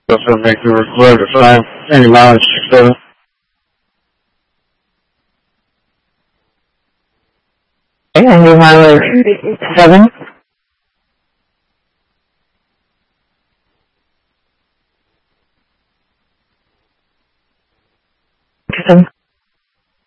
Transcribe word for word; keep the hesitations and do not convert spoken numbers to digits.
Also make the record at five, any mileage seven. And your mileage seven.